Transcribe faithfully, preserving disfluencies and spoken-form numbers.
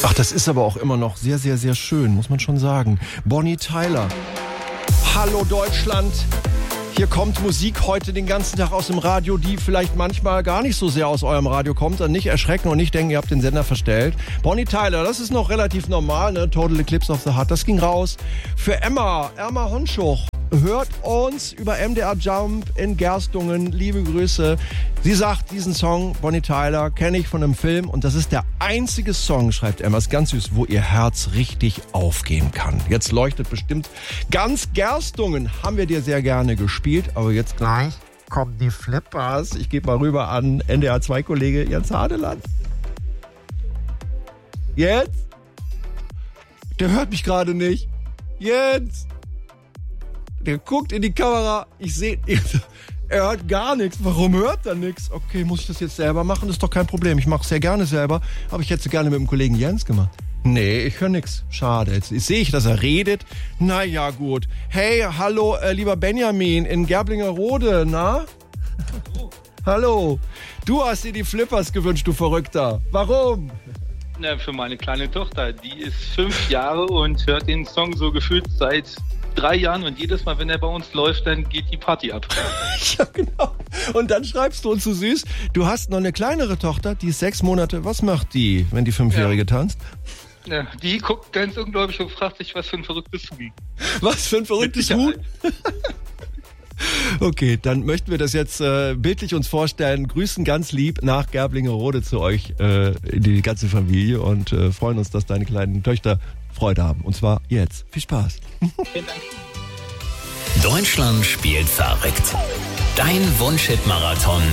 Ach, das ist aber auch immer noch sehr, sehr, sehr schön, muss man schon sagen. Bonnie Tyler. Hallo Deutschland. Hier kommt Musik heute den ganzen Tag aus dem Radio, die vielleicht manchmal gar nicht so sehr aus eurem Radio kommt. Dann nicht erschrecken und nicht denken, ihr habt den Sender verstellt. Bonnie Tyler, das ist noch relativ normal, ne? Total Eclipse of the Heart. Das ging raus. Für Emma, Emma Honschuch. Hört uns über M D R Jump in Gerstungen. Liebe Grüße. Sie sagt, diesen Song, Bonnie Tyler, kenne ich von einem Film. Und das ist der einzige Song, schreibt Emma, ist ganz süß, wo ihr Herz richtig aufgehen kann. Jetzt leuchtet bestimmt ganz Gerstungen. Haben wir dir sehr gerne gespielt. Aber jetzt gleich kommen die Flippers. Ich gebe mal rüber an N D R zwei Kollege Jens Hadeland. Jetzt? Der hört mich gerade nicht. Jens! Der guckt in die Kamera, ich sehe, er hört gar nichts. Warum hört er nichts? Okay, muss ich das jetzt selber machen? Das ist doch kein Problem. Ich mache es sehr gerne selber, aber ich hätte es gerne mit dem Kollegen Jens gemacht. Nee, ich höre nichts. Schade. Jetzt sehe ich, dass er redet. Naja, gut. Hey, hallo, äh, lieber Benjamin in Gerblingerode, na? Hallo. Hallo. Du hast dir die Flippers gewünscht, du Verrückter. Warum? Na, für meine kleine Tochter. Die ist fünf Jahre und hört den Song so gefühlt seit drei Jahren und jedes Mal, wenn er bei uns läuft, dann geht die Party ab. Ja, genau. Und dann schreibst du uns so süß, du hast noch eine kleinere Tochter, die ist sechs Monate. Was macht die, wenn die Fünfjährige ja. tanzt? Ja, die guckt ganz unglaublich und fragt sich, was für ein verrücktes Huhn. Was für ein verrücktes Huhn? Okay, dann möchten wir das jetzt äh, bildlich uns vorstellen. Grüßen ganz lieb nach Gerblingerode zu euch, äh, in die ganze Familie und äh, freuen uns, dass deine kleinen Töchter Freude haben. Und zwar jetzt. Viel Spaß. Vielen Dank. Deutschland spielt verrückt. Dein Wunsch-Hit-Marathon